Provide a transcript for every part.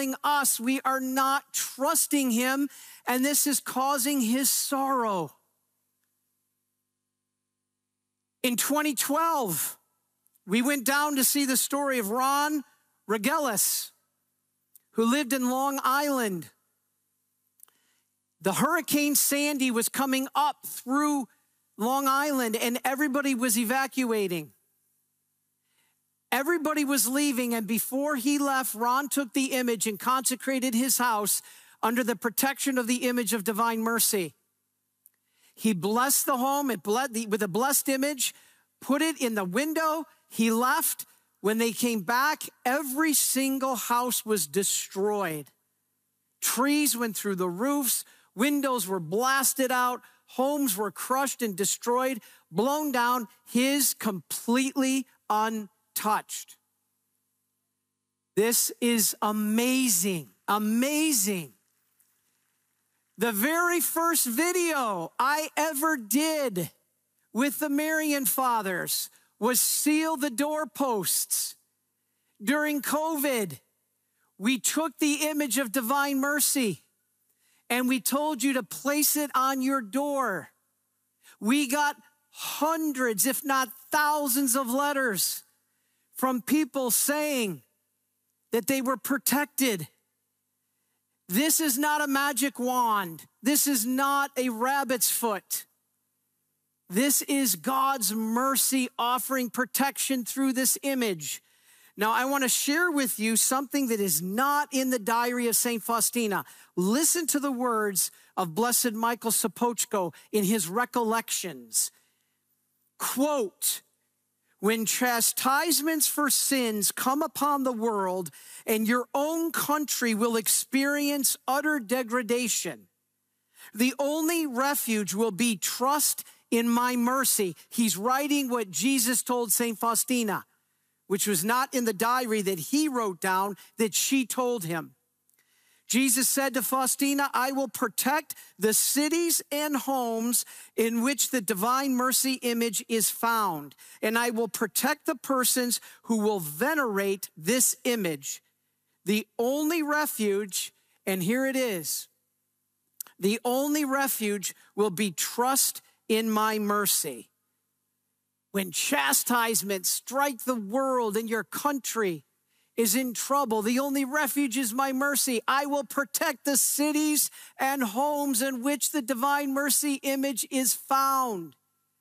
telling us we are not trusting him, and this is causing his sorrow. In 2012, we went down to see the story of Ron Regelis, who lived in Long Island. The Hurricane Sandy was coming up through Long Island, and everybody was evacuating. Everybody was leaving, and before he left, Ron took the image and consecrated his house under the protection of the image of divine mercy. He blessed the home with a blessed image, put it in the window. He left. When they came back, every single house was destroyed. Trees went through the roofs, windows were blasted out, homes were crushed and destroyed, blown down, his completely untouched. This is amazing, amazing. The very first video I ever did with the Marian Fathers was seal the doorposts. During COVID, we took the image of divine mercy and we told you to place it on your door. We got hundreds, if not thousands of letters from people saying that they were protected. This is not a magic wand. This is not a rabbit's foot. This is God's mercy offering protection through this image. Now, I want to share with you something that is not in the diary of St. Faustina. Listen to the words of Blessed Michael Sopoćko in his recollections. Quote, "When chastisements for sins come upon the world and your own country will experience utter degradation, the only refuge will be trust in my mercy." He's writing what Jesus told St. Faustina, which was not in the diary that he wrote down, that she told him. Jesus said to Faustina, "I will protect the cities and homes in which the divine mercy image is found, and I will protect the persons who will venerate this image. The only refuge," and here it is, "the only refuge will be trust in my mercy." When chastisement strike the world and your country is in trouble, the only refuge is my mercy. I will protect the cities and homes in which the divine mercy image is found.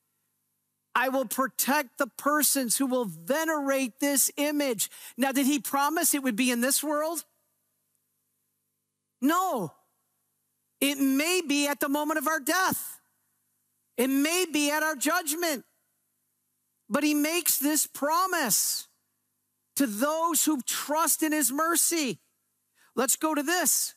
I will protect the persons who will venerate this image. Now, did he promise it would be in this world? No. It may be at the moment of our death. It may be at our judgment. But he makes this promise to those who trust in his mercy. Let's go to this.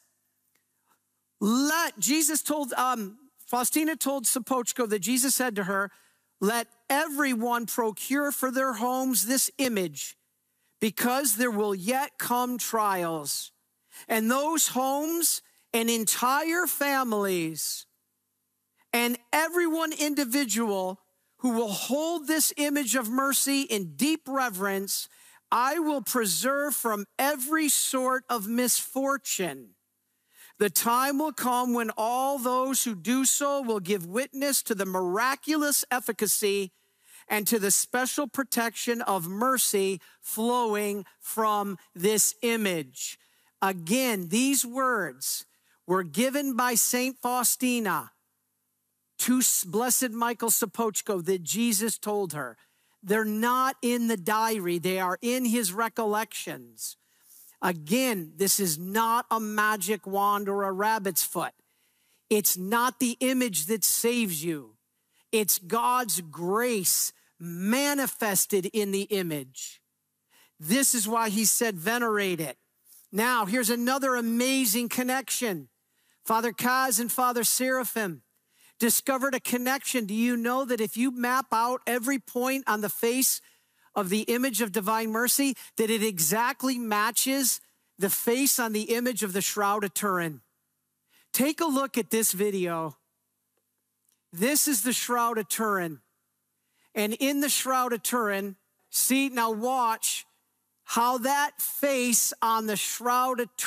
Faustina told Sopoćko that Jesus said to her, "Let everyone procure for their homes this image, because there will yet come trials. And those homes and entire families and everyone individual who will hold this image of mercy in deep reverence, I will preserve from every sort of misfortune. The time will come when all those who do so will give witness to the miraculous efficacy and to the special protection of mercy flowing from this image." Again, these words were given by St. Faustina to Blessed Michael Sopoćko that Jesus told her. They're not in the diary. They are in his recollections. Again, this is not a magic wand or a rabbit's foot. It's not the image that saves you. It's God's grace manifested in the image. This is why he said venerate it. Now, here's another amazing connection. Father Kaz and Father Seraphim discovered a connection. Do you know that if you map out every point on the face of the image of divine mercy, that it exactly matches the face on the image of the Shroud of Turin? Take a look at this video. This is the Shroud of Turin. And in the Shroud of Turin, see, now watch how that face on the Shroud of Turin